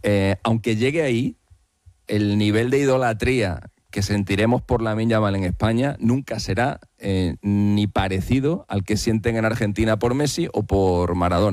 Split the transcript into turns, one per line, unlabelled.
aunque llegue ahí, el nivel de idolatría que sentiremos por Lamine Yamal en España nunca será ni parecido al que sienten en Argentina por Messi o por Maradona.